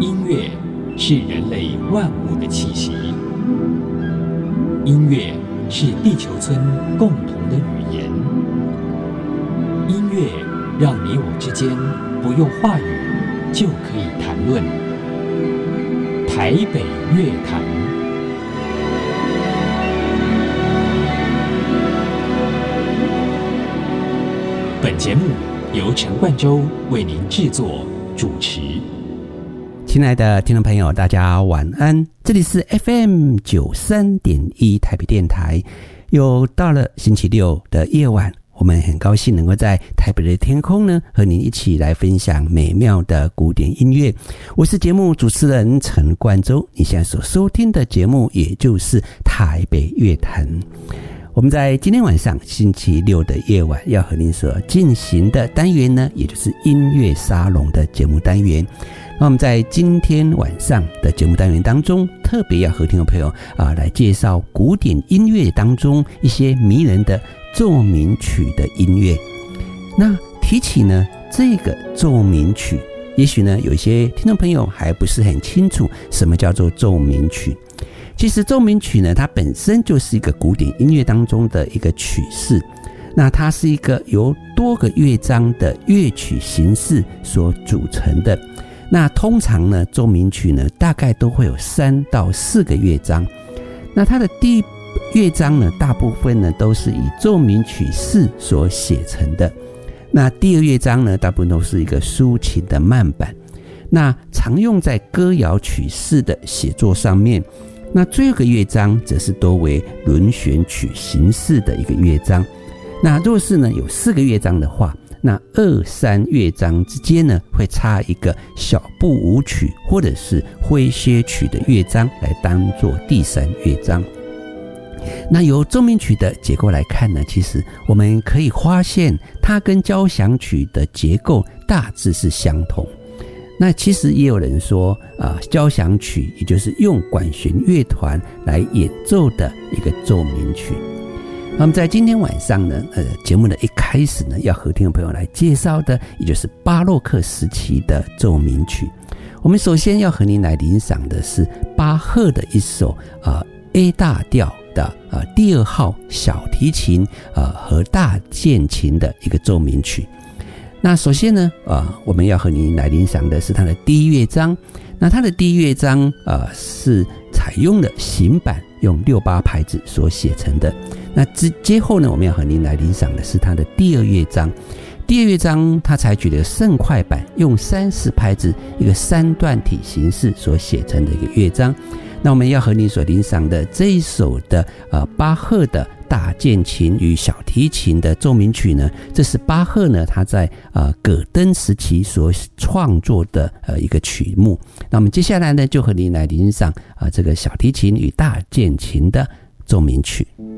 音乐是人类万物的气息，音乐是地球村共同的语言，音乐让你我之间不用话语就可以谈论。台北乐坛，本节目由陈冠洲为您制作主持。 亲爱的听众朋友，大家晚安，这里是 FM93.1 台北电台。又到了星期六的夜晚，我们很高兴能够在台北的天空呢，和您一起来分享美妙的古典音乐。我是节目主持人陈冠洲，你现在所收听的节目也就是台北乐坛。我们在今天晚上星期六的夜晚要和您所进行的单元呢，也就是音乐沙龙的节目单元。那我们在今天晚上的节目单元当中，特别要和听众朋友来介绍古典音乐当中一些迷人的奏鸣曲的音乐。那提起呢这个奏鸣曲，也许呢有一些听众朋友还不是很清楚什么叫做奏鸣曲。其实奏鸣曲呢，它本身就是一个古典音乐当中的一个曲式，那它是一个由多个乐章的乐曲形式所组成的。那通常呢，奏鸣曲呢大概都会有3到4个乐章。那它的第一乐章呢，大部分呢都是以奏鸣曲式所写成的。那第二乐章呢，大部分都是一个抒情的慢板。那常用在歌谣曲式的写作上面。那最后一个乐章则是多为轮旋曲形式的一个乐章。那若是呢有4个乐章的话，那2、3乐章之间呢会插一个小步舞曲或者是诙谐曲的乐章来当作第3乐章。那由奏鸣曲的结构来看呢，其实我们可以发现它跟交响曲的结构大致是相同。那其实也有人说交响曲也就是用管弦乐团来演奏的一个奏鸣曲。那么在今天晚上呢节目的一开始呢，要和听众朋友来介绍的也就是巴洛克时期的奏鸣曲。我们首先要和您来欣赏的是巴赫的一首A 大调的第2号小提琴和大键琴的一个奏鸣曲。那首先呢我们要和您来欣赏的是它的第1乐章。那它的第1乐章是采用了行板用6/8拍子所写成的。那接后呢，我们要和您来欣赏的是它的第2乐章。第2乐章它采取了盛快板用30拍子一个3段体形式所写成的一个乐章。那我们要和您所欣赏的这一首的巴赫的大键琴与小提琴的奏鸣曲呢，这是巴赫呢他在葛登时期所创作的一个曲目。那我们接下来呢就和您来欣赏这个小提琴与大键琴的奏鸣曲。